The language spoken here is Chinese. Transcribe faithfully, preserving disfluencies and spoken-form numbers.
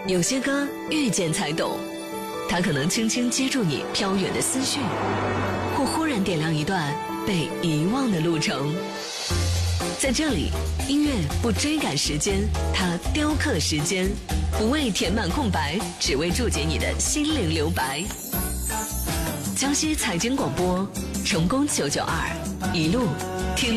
有些歌遇见才懂，它可能轻轻接住你飘远的思绪，或忽然点亮一段被遗忘的路程。在这里，音乐不追赶时间，它雕刻时间，不为填满空白，只为注解你的心灵留白。江西财经广播，成功九九二，一路听。